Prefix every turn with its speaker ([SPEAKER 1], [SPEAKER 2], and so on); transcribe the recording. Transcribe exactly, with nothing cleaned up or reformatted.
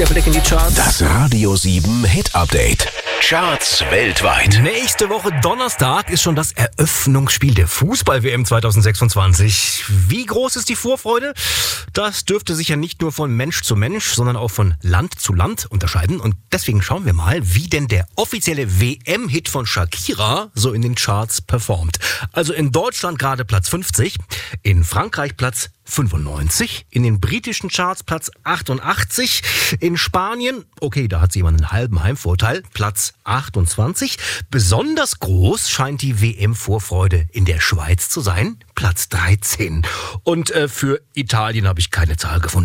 [SPEAKER 1] der Blick in die Charts.
[SPEAKER 2] Das Radio sieben Hit Update. Charts weltweit.
[SPEAKER 1] Nächste Woche Donnerstag ist schon das Eröffnungsspiel der Fußball-W M zwanzig sechsundzwanzig. Wie groß ist die Vorfreude? Das dürfte sich ja nicht nur von Mensch zu Mensch, sondern auch von Land zu Land unterscheiden. Und deswegen schauen wir mal, wie denn der offizielle W M-Hit von Shakira so in den Charts performt. Also in Deutschland gerade Platz fünfzig, in Frankreich Platz fünfundneunzig, in den britischen Charts Platz achtundachtzig, in Spanien, okay, da hat sie jemand einen halben Heimvorteil, Platz achtundzwanzig. Besonders groß scheint die W M-Vorfreude in der Schweiz zu sein, Platz dreizehn. Und äh, für Italien habe ich keine Zahl gefunden.